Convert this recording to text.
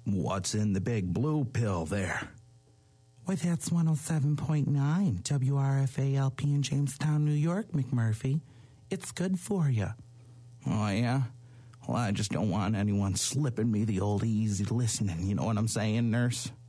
What's in the big blue pill there? Why, that's 107.9 WRFALP in Jamestown, New York, McMurphy. It's good for you. Oh, yeah? Well, I just don't want anyone slipping me the old easy listening, you know what I'm saying, nurse?